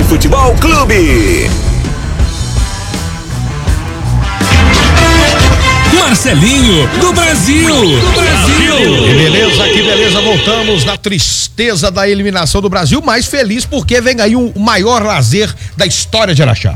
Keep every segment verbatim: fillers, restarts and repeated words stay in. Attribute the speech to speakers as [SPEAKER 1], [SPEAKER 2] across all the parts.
[SPEAKER 1] Futebol Clube.
[SPEAKER 2] Marcelinho do Brasil, do Brasil.
[SPEAKER 3] Que beleza, que beleza, voltamos na tristeza da eliminação do Brasil, mas feliz porque vem aí o maior lazer da história de Araxá.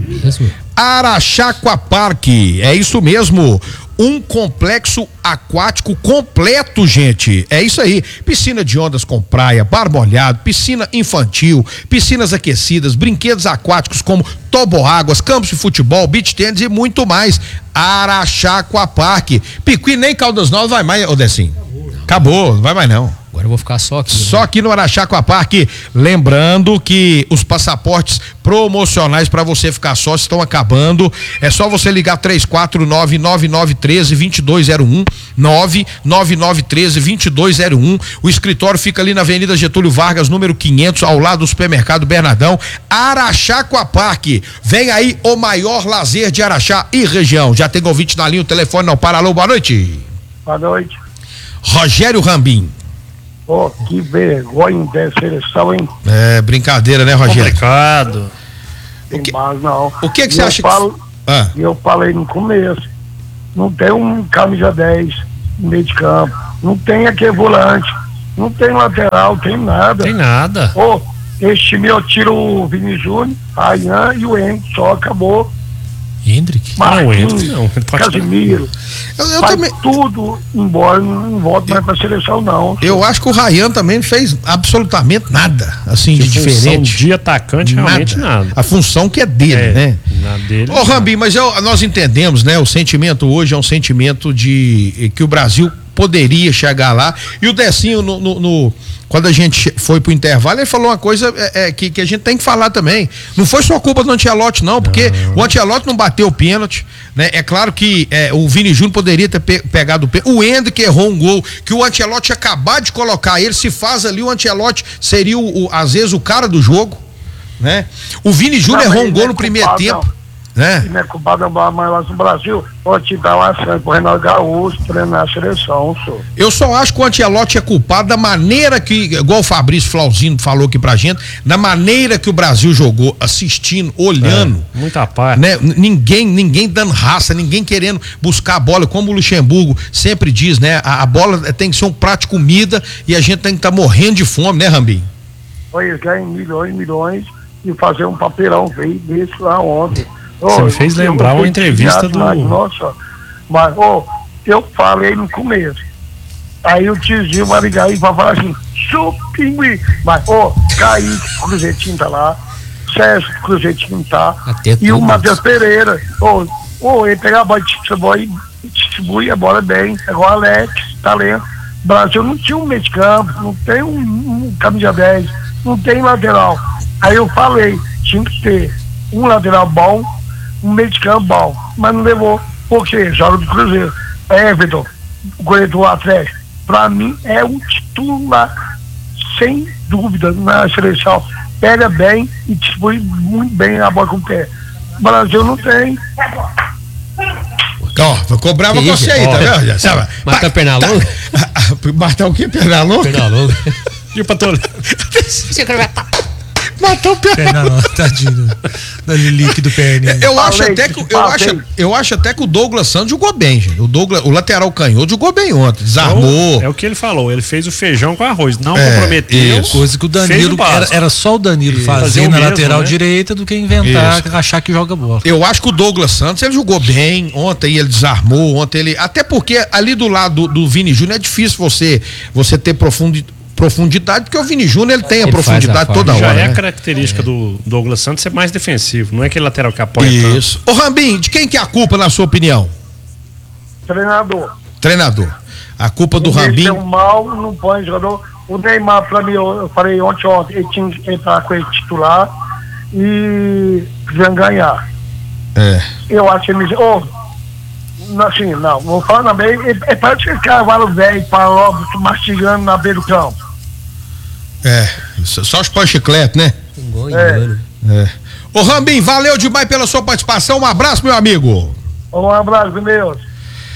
[SPEAKER 3] Araxá Aquapark, é isso mesmo. Um complexo aquático completo, gente. É isso aí. Piscina de ondas com praia, bar molhado, piscina infantil, piscinas aquecidas, brinquedos aquáticos como toboáguas, campos de futebol, beach tennis e muito mais. Araxá Aquapark. Picuí nem Caldas Novas vai mais, Odecinho. Acabou, não vai mais não.
[SPEAKER 4] Agora eu vou ficar só aqui.
[SPEAKER 3] Só
[SPEAKER 4] né?
[SPEAKER 3] aqui no Araxá Aquapark. Lembrando que os passaportes promocionais para você ficar só estão acabando. É só você ligar três quatro nove, nove nove um três, dois dois zero um, nove nove nove um três, dois dois zero um. O escritório fica ali na Avenida Getúlio Vargas, número quinhentos, ao lado do supermercado Bernardão. Araxá Aquapark. Vem aí o maior lazer de Araxá e região. Já tem convite na linha, o telefone não para. Alô, boa noite.
[SPEAKER 5] Boa noite.
[SPEAKER 3] Rogério Rambim.
[SPEAKER 5] Pô, oh, que vergonha da seleção, hein?
[SPEAKER 3] É brincadeira, né, Rogério?
[SPEAKER 4] Complicado.
[SPEAKER 5] Tem base, não.
[SPEAKER 3] O que que você
[SPEAKER 5] eu
[SPEAKER 3] acha
[SPEAKER 5] falo,
[SPEAKER 3] que... Ah.
[SPEAKER 5] Eu falei no começo, não tem um camisa dez no meio de campo, não tem aquele volante, não tem lateral, tem nada.
[SPEAKER 4] Tem nada.
[SPEAKER 5] Pô, oh, esse time eu tiro o Vini Júnior, a Ian e o Henrique, só acabou.
[SPEAKER 4] Hendrick?
[SPEAKER 5] Marquinhos,
[SPEAKER 4] não, Hendrick não.
[SPEAKER 5] Casimiro.
[SPEAKER 3] Eu, eu
[SPEAKER 5] vai
[SPEAKER 3] também...
[SPEAKER 5] tudo embora, não, não volta mais pra seleção, não.
[SPEAKER 3] Eu acho que o Ryan também não fez absolutamente nada, assim, de, de diferente.
[SPEAKER 4] De atacante, nada. Realmente nada.
[SPEAKER 3] A função que é dele, é, né?
[SPEAKER 4] Na dele.
[SPEAKER 3] Ô, Rambim, mas eu, nós entendemos, né? O sentimento hoje é um sentimento de que o Brasil poderia chegar lá. E o Decinho, no, no, no, quando a gente foi pro intervalo, ele falou uma coisa é, é, que, que a gente tem que falar também. Não foi só culpa do Ancelotti, não, porque não. O Ancelotti não bateu o pênalti, né? É claro que é, o Vini Júnior poderia ter pe pegado o pênalti. O Hendrick errou um gol que o Ancelotti acabar de colocar ele, se faz ali, o Ancelotti seria, o, o, às vezes, o cara do jogo, né? O Vini Júnior errou um gol no primeiro culpado, tempo. Não. Né?
[SPEAKER 5] Não é culpado mais lá no Brasil, pode te dar uma chance pro Renato Gaúcho treinar a seleção, senhor.
[SPEAKER 3] Eu só acho que o Ancelotti é culpado da maneira que, igual o Fabrício Flauzino falou aqui pra gente, da maneira que o Brasil jogou, assistindo, olhando.
[SPEAKER 4] É, muita parte.
[SPEAKER 3] Né? Ninguém, ninguém dando raça, ninguém querendo buscar a bola, como o Luxemburgo sempre diz, né? A, a bola tem que ser um prato de comida e a gente tem que estar tá morrendo de fome, né, Rambim?
[SPEAKER 5] Olha, ganham milhões e milhões e fazer um papelão veio desse lá ontem.
[SPEAKER 4] Você oh, me fez lembrar uma entrevista do...
[SPEAKER 5] Mas, nossa, mas, oh, eu falei no começo. Aí o tiozinho vai ligar e vai falar assim, chupingue. Mas, ô, oh, Kaique, Cruzetinho tá lá, Sérgio, Cruzetinho tá, Até e o Matheus Pereira. Ô, oh, oh, ele pega a bola de distribui, distribui a bola bem. Agora Alex, talento. Brasil não tinha um meio de campo, não tem um, um camisa dez, não tem lateral. Aí eu falei, tinha que ter um lateral bom, um meio de campo bom, mas não levou. Por quê? Joga do Cruzeiro. Everton, o goleiro do Atlético, pra mim é um titular, sem dúvida, na seleção. Pega bem e distribui muito bem a bola com o pé. O Brasil não tem.
[SPEAKER 3] Ó, vou cobrar com você aí, tá vendo?
[SPEAKER 4] Marta Pernalonga?
[SPEAKER 3] Marta o quê? Pernalonga?
[SPEAKER 4] Pernalonga. E o Patolino? Você quer ver?
[SPEAKER 3] Matou o Pernalonga.
[SPEAKER 6] Tadinho da Lilique do Perninho.
[SPEAKER 3] Eu acho até que eu acho, eu acho até que o Douglas Santos jogou bem, gente. O Douglas, o lateral canhoto jogou bem ontem, desarmou.
[SPEAKER 4] É o que ele falou, ele fez o feijão com arroz, não é, comprometeu.
[SPEAKER 6] Isso. Coisa que o Danilo o era, era só o Danilo isso. fazer, fazer na mesmo, lateral né? direita do que inventar, isso. achar que joga bola.
[SPEAKER 3] Eu acho que o Douglas Santos ele jogou bem ontem, ele desarmou ontem ele, até porque ali do lado do, do Vini Júnior é difícil você você ter profundidade profundidade, porque o Vini Júnior ele tem a ele profundidade a toda hora.
[SPEAKER 4] Já é
[SPEAKER 3] né?
[SPEAKER 4] a característica é. do Douglas Santos ser mais defensivo, não é aquele lateral que apoia.
[SPEAKER 3] Isso. Ô Rambim, de quem que é a culpa na sua opinião?
[SPEAKER 5] Treinador.
[SPEAKER 3] Treinador. A culpa do Rambim.
[SPEAKER 5] Se mal, não põe jogador. O Neymar, pra mim, eu, eu falei ontem, ontem, ele tinha que entrar com ele titular e precisam ganhar.
[SPEAKER 3] É.
[SPEAKER 5] Eu acho que ele. Oh, assim, não, vou falar na beira, ele, ele parece que cavalo velho, para mastigando na beira do campo.
[SPEAKER 3] É, só os pão chiclete, né?
[SPEAKER 5] É.
[SPEAKER 3] é. Ô Rambim, valeu demais pela sua participação, um abraço, meu amigo.
[SPEAKER 5] Um abraço, meu.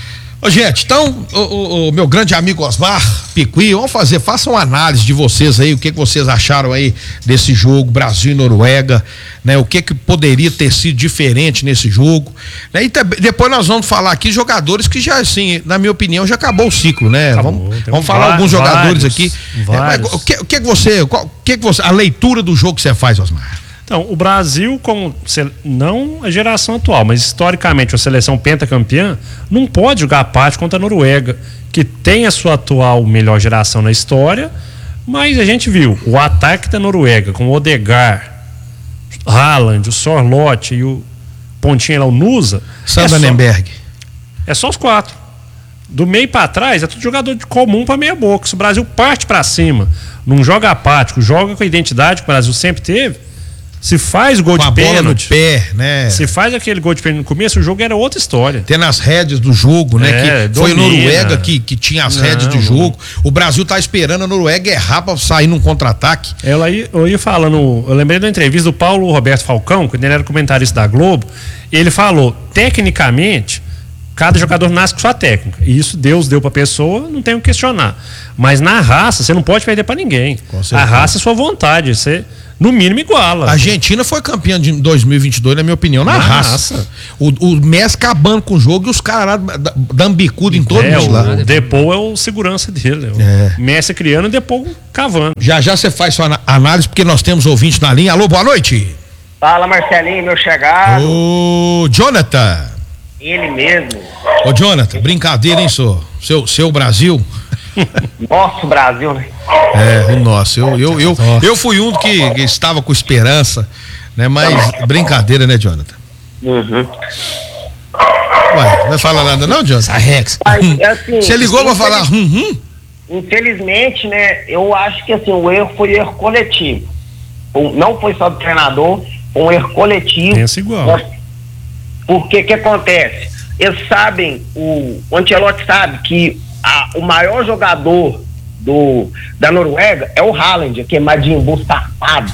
[SPEAKER 3] Ô, gente, então, o, o, o meu grande amigo Osmar Piqui, vamos fazer, façam uma análise de vocês aí, o que que vocês acharam aí desse jogo, Brasil e Noruega, né? O que que poderia ter sido diferente nesse jogo, né? E depois nós vamos falar aqui jogadores que já, assim, na minha opinião, já acabou o ciclo, né?
[SPEAKER 4] Acabou,
[SPEAKER 3] vamos vamos
[SPEAKER 4] vários,
[SPEAKER 3] falar alguns jogadores
[SPEAKER 4] vários,
[SPEAKER 3] aqui.
[SPEAKER 4] vários.
[SPEAKER 3] É, o que, o que que você, qual, o que que você, a leitura do jogo que você faz, Osmar?
[SPEAKER 4] Então, o Brasil, como não a geração atual, mas historicamente a seleção pentacampeã, não pode jogar a parte contra a Noruega, que tem a sua atual melhor geração na história, mas a gente viu o ataque da Noruega com o Odegaard, Haaland, o Sorloth e o pontinha lá, o Nusa.
[SPEAKER 3] Sandanenberg.
[SPEAKER 4] É, é só os quatro. Do meio para trás é tudo jogador de comum para meia boca. Se o Brasil parte para cima, não joga apático, joga com a identidade que o Brasil sempre teve, se faz gol
[SPEAKER 3] com
[SPEAKER 4] de
[SPEAKER 3] a bola
[SPEAKER 4] pênalti,
[SPEAKER 3] no pé, né?
[SPEAKER 4] Se faz aquele gol de pênalti no começo, o jogo era outra história.
[SPEAKER 3] Tem nas rédeas do jogo, né?
[SPEAKER 4] É,
[SPEAKER 3] que foi a
[SPEAKER 4] domina.
[SPEAKER 3] Noruega que, que tinha as
[SPEAKER 4] Não,
[SPEAKER 3] rédeas do jogo. O Brasil tá esperando a Noruega errar pra sair num contra-ataque.
[SPEAKER 4] Eu, eu ia falando, eu lembrei da entrevista do Paulo Roberto Falcão, quando ele era comentarista da Globo. Ele falou, tecnicamente, cada jogador nasce com sua técnica. E isso Deus deu pra pessoa, não tem o que questionar. Mas na raça, você não pode perder pra ninguém. A raça é sua vontade, você no mínimo iguala.
[SPEAKER 3] A Argentina foi campeã de dois mil e vinte e dois, na minha opinião, na, na raça. raça. O, o Messi acabando com o jogo e os caras dando bicudo em todos
[SPEAKER 4] é,
[SPEAKER 3] lá.
[SPEAKER 4] O Depou é o segurança dele. É. O Messi criando e o Depou cavando.
[SPEAKER 3] Já já você faz sua análise, porque nós temos ouvintes na linha. Alô, boa noite.
[SPEAKER 7] Fala, Marcelinho, meu chegado.
[SPEAKER 3] Ô, Jonathan.
[SPEAKER 7] Ele mesmo.
[SPEAKER 3] Ô, Jonathan, brincadeira, hein, senhor? Seu, seu Brasil.
[SPEAKER 7] Nosso Brasil, né?
[SPEAKER 3] É, o nosso. Eu, eu, eu, eu fui um que, que estava com esperança, né? Mas brincadeira, né, Jonathan?
[SPEAKER 7] Uhum.
[SPEAKER 3] Ué, não vai falar nada não, Jonathan? A Rex.
[SPEAKER 7] Mas, assim,
[SPEAKER 3] você ligou pra falar hum, hum?
[SPEAKER 7] Infelizmente, né, eu acho que assim, o erro foi erro coletivo. Não foi só do treinador, foi um erro coletivo.
[SPEAKER 4] Pensa igual.
[SPEAKER 7] Porque o que acontece? Eles sabem, o, o Ancelotti sabe que a, o maior jogador do, da Noruega é o Haaland, que é Madimbu safado.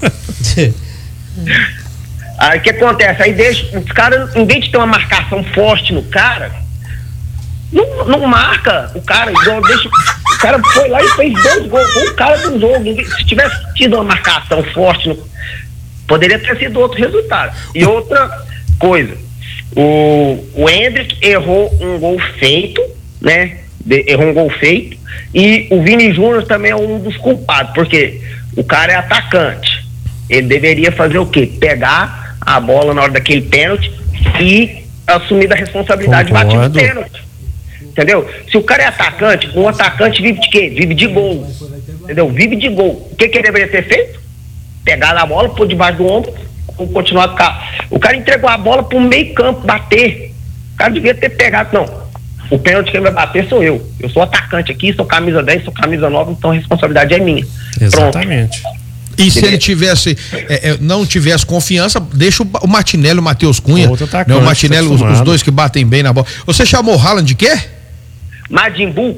[SPEAKER 7] Aí o que acontece? Aí deixa, os caras, em vez de ter uma marcação forte no cara, não, não marca o cara, igual, deixa, o cara foi lá e fez dois gols, foi o cara do jogo. Se tivesse tido uma marcação forte, no, poderia ter sido outro resultado. E outra coisa, o, o Endrick errou um gol feito, né? De, errou um gol feito, e o Vini Júnior também é um dos culpados, porque o cara é atacante. Ele deveria fazer o quê? Pegar a bola na hora daquele pênalti e assumir a responsabilidade de bater o pênalti. Entendeu? Se o cara é atacante, um atacante vive de quê? Vive de gol. Entendeu? Vive de gol. O que, que ele deveria ter feito? Pegar a bola, pôr debaixo do ombro, ou continuar com a... O cara entregou a bola para o meio campo bater. O cara devia ter pegado, não. O pênalti quem vai bater sou eu. Eu sou atacante aqui, sou camisa dez, sou camisa nove, então a responsabilidade é minha.
[SPEAKER 4] Exatamente.
[SPEAKER 7] Pronto.
[SPEAKER 3] E se ele tivesse, é, é, não tivesse confiança, deixa o, o Martinelli e o Matheus Cunha. Né, o Martinelli, os, os dois que batem bem na bola. Você chamou o Haaland de quê?
[SPEAKER 7] Madimbu.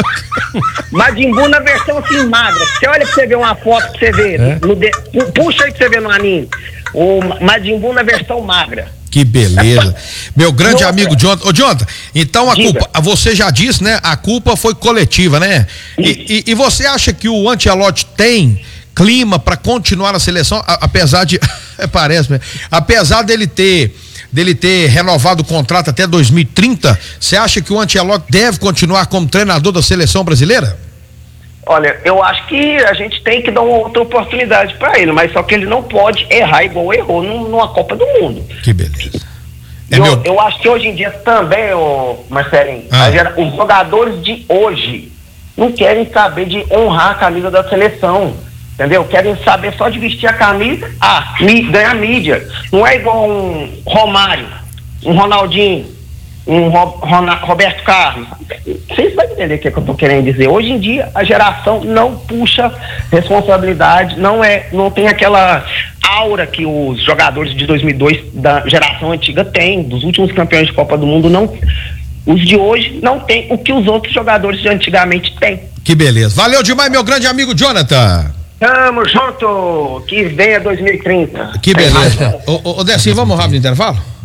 [SPEAKER 7] Madimbu na versão assim magra. Você olha pra você ver uma foto pra você ver. É? No de, puxa aí pra você ver no anime. O Madimbu na versão magra.
[SPEAKER 3] Que beleza. Meu grande Outra. amigo Jonathan. Ô, Jonathan, então a Diga. culpa, você já disse, né? A culpa foi coletiva, né? E, e, e você acha que o Ancelotti tem clima para continuar na seleção, a, apesar de, parece, né? Apesar dele ter, dele ter renovado o contrato até dois mil e trinta, você acha que o Ancelotti deve continuar como treinador da seleção brasileira?
[SPEAKER 7] Olha, eu acho que a gente tem que dar uma outra oportunidade para ele, mas só que ele não pode errar igual errou numa Copa do Mundo.
[SPEAKER 3] Que beleza.
[SPEAKER 7] É eu, meu... eu acho que hoje em dia também, ô Marcelinho, ah. gera, os jogadores de hoje não querem saber de honrar a camisa da seleção, entendeu? Querem saber só de vestir a camisa, ah, ganhar mídia. Não é igual um Romário, um Ronaldinho, um Ro, Ron, Roberto Carlos. Vocês vão entender o que, é que eu tô querendo dizer. Hoje em dia a geração não puxa responsabilidade, não é, não tem aquela aura que os jogadores de dois mil e dois da geração antiga têm, dos últimos campeões de Copa do Mundo. Não, os de hoje não tem o que os outros jogadores de antigamente têm.
[SPEAKER 3] Que beleza. Valeu demais, meu grande amigo Jonathan.
[SPEAKER 7] Tamo junto, que venha dois mil e trinta.
[SPEAKER 3] Que beleza. Ô, ô, ô Decinho, vamos rápido no intervalo?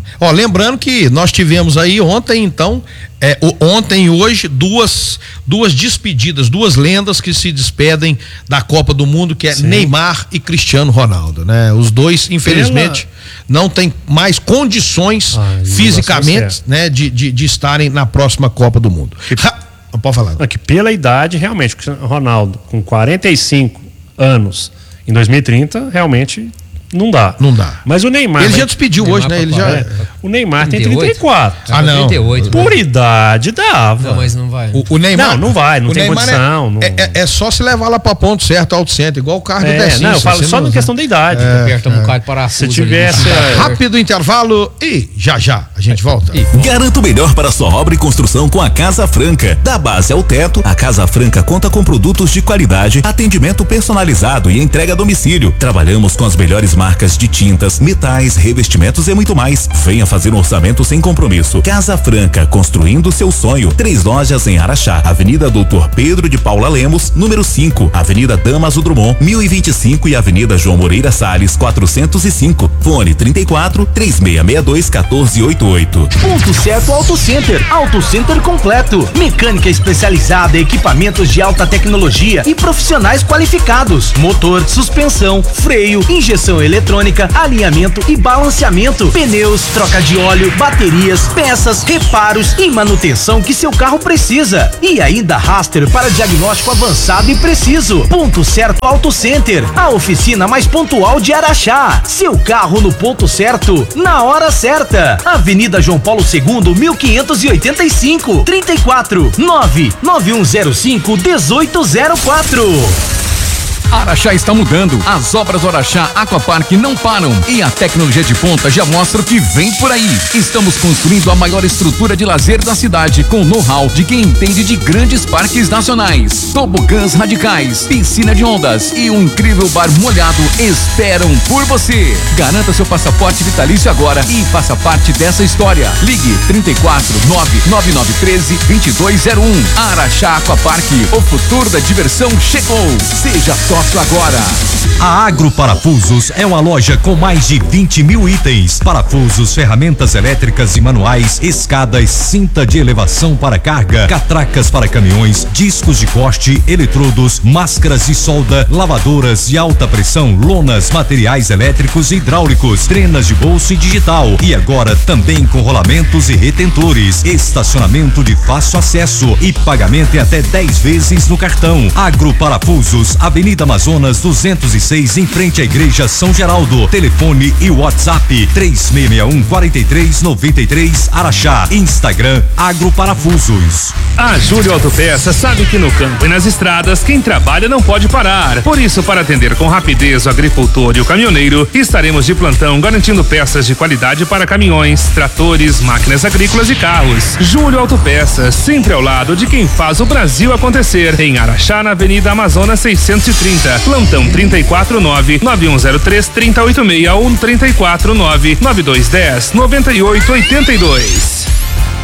[SPEAKER 3] Ó, lembrando que nós tivemos aí ontem, então, é, o, ontem e hoje, duas, duas despedidas, duas lendas que se despedem da Copa do Mundo, que é Sim. Neymar e Cristiano Ronaldo, né? Os dois, infelizmente, Pela... não têm mais condições ah, fisicamente, né, de, de, de estarem na próxima Copa do Mundo. Que... Ha... Pode falar.
[SPEAKER 4] É que pela idade, realmente, o Ronaldo, com quarenta e cinco anos, em dois mil e trinta, realmente... Não dá.
[SPEAKER 3] Não dá.
[SPEAKER 4] Mas o Neymar...
[SPEAKER 3] Ele já despediu hoje, né? Ele já...
[SPEAKER 4] É. O Neymar trinta e oito? Tem trinta e quatro.
[SPEAKER 3] Ah, não.
[SPEAKER 6] trinta e oito,
[SPEAKER 4] Por né? idade dava.
[SPEAKER 6] Não, mas não vai.
[SPEAKER 3] O, o Neymar...
[SPEAKER 4] Não, não vai. Não
[SPEAKER 3] o
[SPEAKER 4] tem
[SPEAKER 3] Neymar
[SPEAKER 4] condição.
[SPEAKER 3] É,
[SPEAKER 4] não...
[SPEAKER 3] é, é só se levar lá pra ponto certo, auto centro, igual o carro
[SPEAKER 4] é,
[SPEAKER 3] do Decinho.
[SPEAKER 4] Não, eu falo só na questão da idade.
[SPEAKER 6] É, aperta um bocado de parafuso.
[SPEAKER 4] Se tivesse...
[SPEAKER 3] É... Rápido intervalo e já já a gente volta.
[SPEAKER 1] Garanta o melhor para sua obra e construção com a Casa Franca. Da base ao teto, a Casa Franca conta com produtos de qualidade, atendimento personalizado e entrega a domicílio. Trabalhamos com as melhores marcas de tintas, metais, revestimentos e muito mais. Venha fazer um orçamento sem compromisso. Casa Franca, construindo seu sonho. Três lojas em Araxá, Avenida Doutor Pedro de Paula Lemos, número cinco, Avenida Damaso Drummond, mil e vinte e cinco e Avenida João Moreira Salles, quatrocentos e cinco. Fone trinta e quatro, três seis seis dois, um quatro oito oito.
[SPEAKER 8] Ponto Certo Auto Center. Auto Center completo. Mecânica especializada, equipamentos de alta tecnologia e profissionais qualificados. Motor, suspensão, freio, injeção eletrônica, alinhamento e balanceamento, pneus, troca de óleo, baterias, peças, reparos e manutenção que seu carro precisa. E ainda raster para diagnóstico avançado e preciso. Ponto Certo Auto Center, a oficina mais pontual de Araxá. Seu carro no ponto certo, na hora certa. Avenida João Paulo segundo, mil quinhentos e oitenta e cinco, trinta e quatro, nove nove um zero cinco, um oito zero quatro.
[SPEAKER 9] Araxá está mudando. As obras do Araxá Aquapark não param e a tecnologia de ponta já mostra o que vem por aí. Estamos construindo a maior estrutura de lazer da cidade com know-how de quem entende de grandes parques nacionais. Tobogãs radicais, piscina de ondas e um incrível bar molhado esperam por você. Garanta seu passaporte vitalício agora e faça parte dessa história. Ligue trinta e quatro, nove nove nove um três, dois dois zero um. Araxá Aquapark, o futuro da diversão chegou. Seja só agora.
[SPEAKER 10] A Agro Parafusos é uma loja com mais de vinte mil itens, parafusos, ferramentas elétricas e manuais, escadas, cinta de elevação para carga, catracas para caminhões, discos de corte, eletrodos, máscaras de solda, lavadoras de alta pressão, lonas, materiais elétricos e hidráulicos, trenas de bolso e digital e agora também com rolamentos e retentores, estacionamento de fácil acesso e pagamento em até dez vezes no cartão. Agro Parafusos, Avenida Amazonas duzentos e seis, em frente à Igreja São Geraldo. Telefone e WhatsApp três seis seis um, quatro três nove três, Araxá. Instagram Agroparafusos.
[SPEAKER 11] A Júlio Autopeças sabe que no campo e nas estradas quem trabalha não pode parar. Por isso, para atender com rapidez o agricultor e o caminhoneiro, estaremos de plantão garantindo peças de qualidade para caminhões, tratores, máquinas agrícolas e carros. Júlio Autopeças, sempre ao lado de quem faz o Brasil acontecer. Em Araxá, na Avenida Amazonas seiscentos e trinta. Plantão trinta e quatro, nove nove um zero três, três zero oito seis ou trinta e quatro, nove nove dois um zero, nove oito oito dois.